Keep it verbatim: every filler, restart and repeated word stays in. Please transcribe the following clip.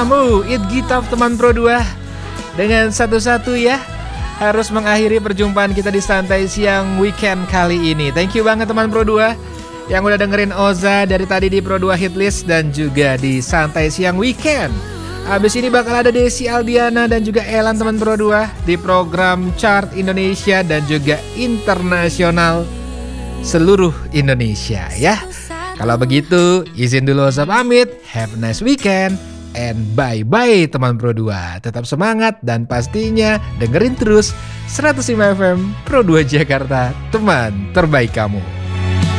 bersamamu It Gitaf teman Pro dua. Dengan satu-satu ya harus mengakhiri perjumpaan kita di Santai Siang Weekend kali ini. Thank you banget teman Pro dua yang udah dengerin Oza dari tadi di Pro dua Hitlist dan juga di Santai Siang Weekend. Abis ini bakal ada Desi Aldiana dan juga Elan teman Pro dua di program Chart Indonesia dan juga Internasional seluruh Indonesia ya. Kalau begitu izin dulu Oza pamit. Have a nice weekend and bye-bye teman Pro dua. Tetap semangat dan pastinya dengerin terus seratus lima F M Pro dua Jakarta, teman terbaik kamu.